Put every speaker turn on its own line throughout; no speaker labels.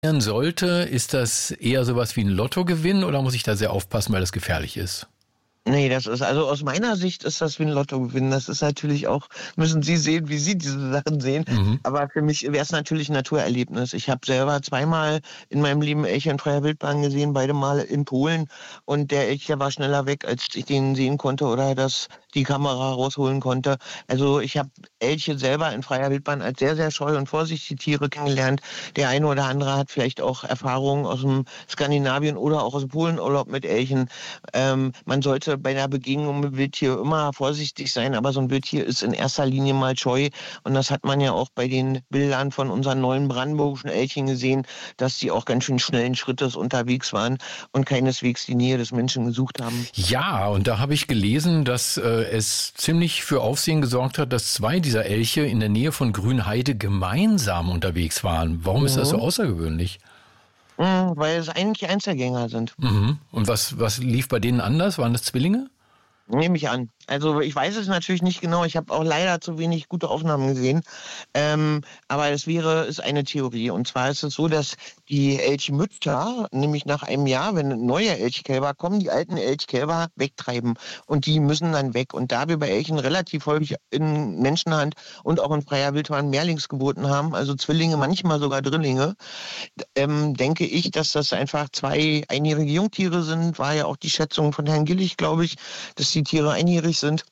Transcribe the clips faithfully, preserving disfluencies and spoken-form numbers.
sollte, ist das eher sowas wie ein Lottogewinn oder muss ich da sehr aufpassen, weil das gefährlich ist?
Nee, das ist, also aus meiner Sicht ist das wie ein Lottogewinn. Das ist natürlich auch, müssen Sie sehen, wie Sie diese Sachen sehen.
Mhm.
Aber für mich wäre es natürlich ein Naturerlebnis. Ich habe selber zweimal in meinem Leben Elche in freier Wildbahn gesehen, beide Mal in Polen. Und der Elch, der war schneller weg, als ich den sehen konnte oder das die Kamera rausholen konnte. Also ich habe Elche selber in freier Wildbahn als sehr, sehr scheu und vorsichtige Tiere kennengelernt. Der eine oder andere hat vielleicht auch Erfahrungen aus dem Skandinavien oder auch aus dem Polenurlaub mit Elchen. Ähm, man sollte bei der Begegnung mit Wildtier immer vorsichtig sein, aber so ein Wildtier ist in erster Linie mal scheu. Und das hat man ja auch bei den Bildern von unseren neuen brandenburgischen Elchen gesehen, dass die auch ganz schön schnellen Schrittes unterwegs waren und keineswegs die Nähe des Menschen gesucht haben.
Ja, und da habe ich gelesen, dass äh, es ziemlich für Aufsehen gesorgt hat, dass zwei dieser Elche in der Nähe von Grünheide gemeinsam unterwegs waren. Warum
Mhm.
ist das so außergewöhnlich?
Mhm, weil es eigentlich Einzelgänger sind.
Mhm. Und was, was lief bei denen anders? Waren das Zwillinge?
Nehme ich an. Also ich weiß es natürlich nicht genau. Ich habe auch leider zu wenig gute Aufnahmen gesehen. Ähm, aber es wäre, ist eine Theorie. Und zwar ist es so, dass die Elchmütter, nämlich nach einem Jahr, wenn neue Elchkälber kommen, die alten Elchkälber wegtreiben. Und die müssen dann weg. Und da wir bei Elchen relativ häufig in Menschenhand und auch in freier Wildbahn Mehrlingsgeburten haben, also Zwillinge, manchmal sogar Drillinge, ähm, denke ich, dass das einfach zwei einjährige Jungtiere sind. War ja auch die Schätzung von Herrn Gillig, glaube ich, dass die Tiere einjährig sind.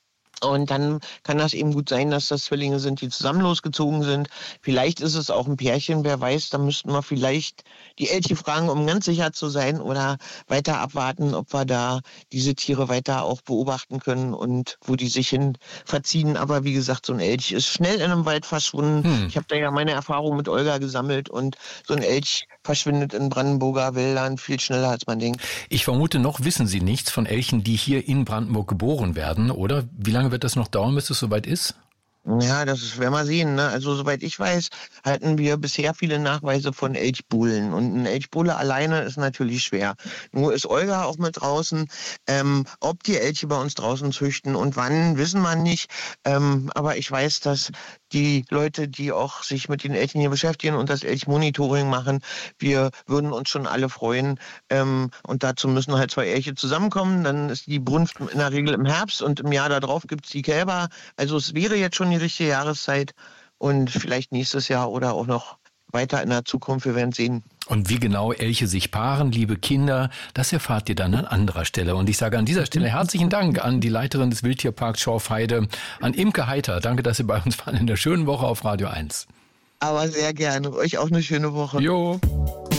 Und dann kann das eben gut sein, dass das Zwillinge sind, die zusammen losgezogen sind. Vielleicht ist es auch ein Pärchen, wer weiß, da müssten wir vielleicht die Elche fragen, um ganz sicher zu sein oder weiter abwarten, ob wir da diese Tiere weiter auch beobachten können und wo die sich hin verziehen. Aber wie gesagt, so ein Elch ist schnell in einem Wald verschwunden. Hm. Ich habe da ja meine Erfahrung mit Olga gesammelt und so ein Elch verschwindet in Brandenburger Wäldern viel schneller, als man denkt.
Ich vermute, noch wissen Sie nichts von Elchen, die hier in Brandenburg geboren werden, oder? Wie lange wird das noch dauern, bis es soweit ist?
Ja, das werden wir sehen. Ne? Also soweit ich weiß, hatten wir bisher viele Nachweise von Elchbullen. Und ein Elchbulle alleine ist natürlich schwer. Nur ist Olga auch mit draußen. Ähm, ob die Elche bei uns draußen züchten und wann, wissen wir nicht. Ähm, aber ich weiß, dass die Leute, die auch sich mit den Elchen hier beschäftigen und das Elchmonitoring machen, wir würden uns schon alle freuen. Ähm, und dazu müssen halt zwei Elche zusammenkommen. Dann ist die Brunft in der Regel im Herbst und im Jahr darauf gibt es die Kälber. Also es wäre jetzt schon die richtige Jahreszeit und vielleicht nächstes Jahr oder auch noch weiter in der Zukunft, wir werden sehen.
Und wie genau Elche sich paaren, liebe Kinder, das erfahrt ihr dann an anderer Stelle. Und ich sage an dieser Stelle herzlichen Dank an die Leiterin des Wildtierparks Schorfheide, an Imke Heiter. Danke, dass Sie bei uns waren in der schönen Woche auf Radio eins.
Aber sehr gerne. Euch auch eine schöne Woche.
Jo.